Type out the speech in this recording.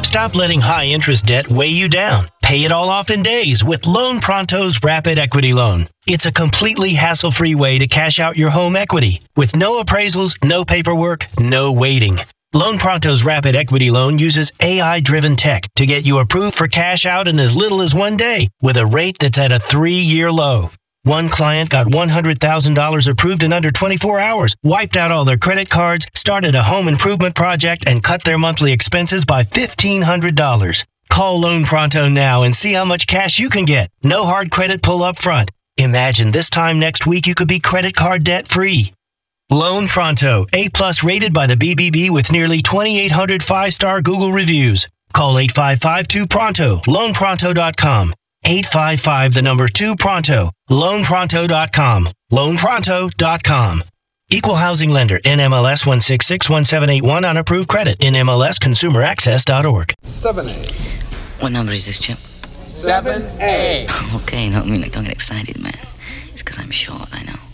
Stop letting high-interest debt weigh you down. Pay it all off in days with Loan Pronto's Rapid Equity Loan. It's a completely hassle-free way to cash out your home equity with no appraisals, no paperwork, no waiting. Loan Pronto's Rapid Equity Loan uses AI-driven tech to get you approved for cash out in as little as 1 day with a rate that's at a 3-year low. One client got $100,000 approved in under 24 hours, wiped out all their credit cards, started a home improvement project, and cut their monthly expenses by $1,500. Call Loan Pronto now and see how much cash you can get. No hard credit pull up front. Imagine this time next week you could be credit card debt free. Loan Pronto, A+ rated by the BBB with nearly 2,800 5-star Google reviews. Call 855-2-PRONTO, loanpronto.com. 855-2-PRONTO, loanpronto.com, loanpronto.com. Equal housing lender, NMLS 1661781 on approved credit, NMLSconsumeraccess.org. 7A. What number is this, Chip? 7A. Okay, no, I mean, like, don't get excited, man. It's because I'm short, I know.